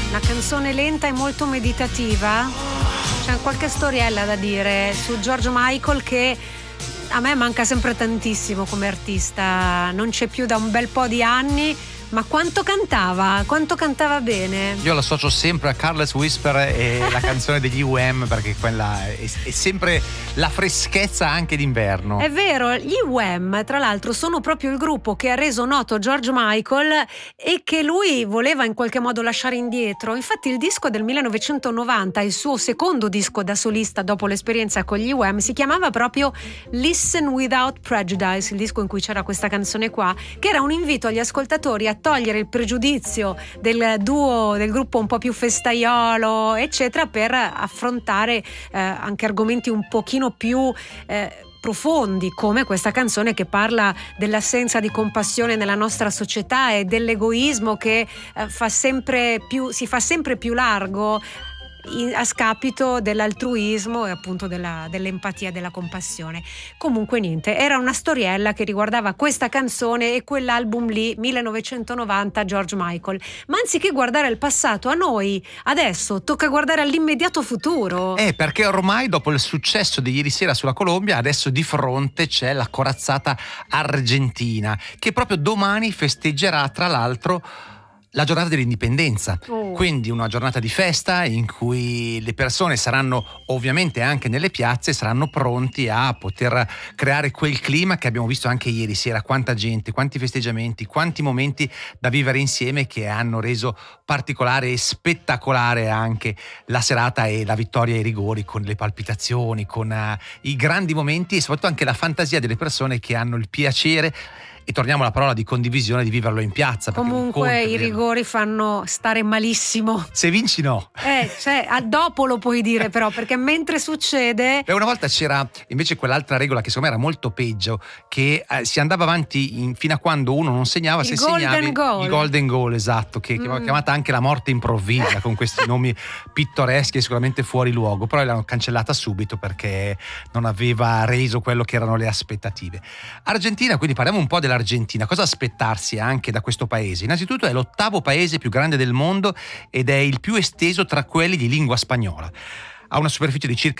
Una canzone lenta e molto meditativa. C'è qualche storiella da dire su George Michael che a me manca sempre tantissimo come artista. Non c'è più da un bel po' di anni. Ma quanto cantava bene. Io l'associo sempre a Careless Whisper e la canzone degli UM, perché quella è sempre la freschezza anche d'inverno. È vero, gli UM tra l'altro sono proprio il gruppo che ha reso noto George Michael e che lui voleva in qualche modo lasciare indietro. Infatti il disco del 1990, il suo secondo disco da solista dopo l'esperienza con gli UM, si chiamava proprio Listen Without Prejudice, il disco in cui c'era questa canzone qua, che era un invito agli ascoltatori a togliere il pregiudizio del duo, del gruppo un po' più festaiolo eccetera, per affrontare anche argomenti un pochino più profondi, come questa canzone che parla dell'assenza di compassione nella nostra società e dell'egoismo che si fa sempre più largo a scapito dell'altruismo e appunto dell'empatia, della compassione. Comunque niente, era una storiella che riguardava questa canzone e quell'album lì, 1990, George Michael. Ma anziché guardare al passato, a noi adesso tocca guardare all'immediato futuro. Perché ormai dopo il successo di ieri sera sulla Colombia, adesso di fronte c'è la corazzata Argentina, che proprio domani festeggerà tra l'altro la giornata dell'indipendenza, quindi una giornata di festa in cui le persone saranno ovviamente anche nelle piazze, saranno pronti a poter creare quel clima che abbiamo visto anche ieri sera, quanta gente, quanti festeggiamenti, quanti momenti da vivere insieme che hanno reso particolare e spettacolare anche la serata e la vittoria ai rigori, con le palpitazioni, con i grandi momenti e soprattutto anche la fantasia delle persone che hanno il piacere, e torniamo alla parola di condivisione, di viverlo in piazza. Comunque i rigori fanno stare malissimo. Se vinci no. Dopo lo puoi dire però, perché mentre succede... Una volta c'era invece quell'altra regola che secondo me era molto peggio, che si andava avanti fino a quando uno non segnava, se segnavi il golden goal, esatto, che veniva chiamata anche la morte improvvisa, con questi nomi pittoreschi e sicuramente fuori luogo, però l'hanno cancellata subito perché non aveva reso quello che erano le aspettative. Argentina, quindi parliamo un po' dell'Argentina. Cosa aspettarsi anche da questo paese? Innanzitutto è l'8º paese più grande del mondo ed è il più esteso tra quelli di lingua spagnola. Ha una superficie di circa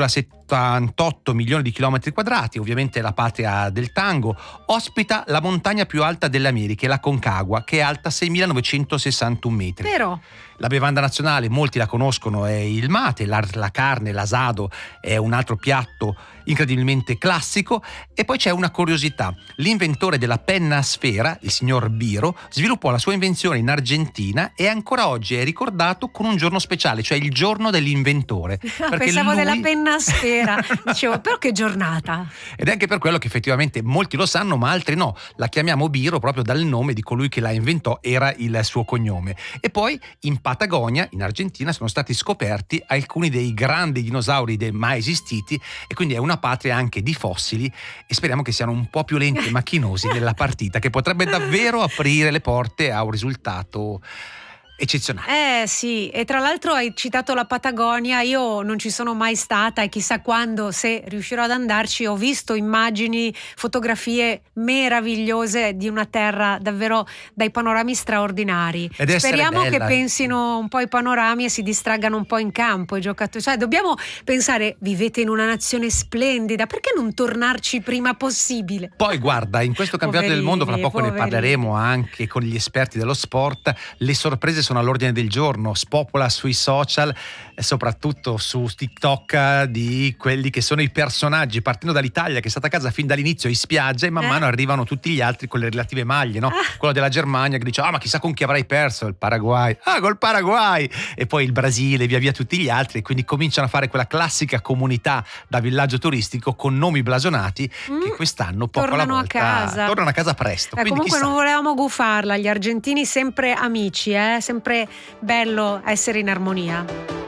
2,78 milioni di chilometri quadrati, ovviamente è la patria del tango, ospita la montagna più alta dell'America, la Concagua, che è alta 6.961 metri. Però la bevanda nazionale, molti la conoscono, è il mate, la carne, l'asado è un altro piatto incredibilmente classico. E poi c'è una curiosità: l'inventore della penna a sfera, il signor Biro, sviluppò la sua invenzione in Argentina e ancora oggi è ricordato con un giorno speciale, cioè il giorno dell'inventore. Pensavo della penna a sfera, dicevo però che giornata. Ed è anche per quello che effettivamente molti lo sanno ma altri no, la chiamiamo Biro proprio dal nome di colui che la inventò, era il suo cognome. E poi in Patagonia, in Argentina, sono stati scoperti alcuni dei grandi dinosauri mai esistiti, e quindi è una patria anche di fossili, e speriamo che siano un po' più lenti e macchinosi nella partita, che potrebbe davvero aprire le porte a un risultato eccezionale. Sì, e tra l'altro hai citato la Patagonia. Io non ci sono mai stata e chissà quando, se riuscirò ad andarci. Ho visto immagini, fotografie meravigliose di una terra davvero dai panorami straordinari. Speriamo che pensino un po' ai panorami e si distraggano un po' in campo i giocatori. Cioè dobbiamo pensare, vivete in una nazione splendida, perché non tornarci prima possibile? Poi guarda, in questo campionato del mondo, fra poco ne parleremo anche con gli esperti dello sport, le sorprese sono all'ordine del giorno, spopola sui social e soprattutto su TikTok di quelli che sono i personaggi, partendo dall'Italia che è stata a casa fin dall'inizio in spiaggia, e man mano arrivano tutti gli altri con le relative maglie, no? Quello della Germania che dice ma chissà con chi avrai perso, il Paraguay, col Paraguay, e poi il Brasile, via via tutti gli altri, e quindi cominciano a fare quella classica comunità da villaggio turistico con nomi blasonati che quest'anno poco alla volta tornano a casa presto. Comunque chissà. Non volevamo gufarla, gli argentini sempre amici, sempre bello essere in armonia.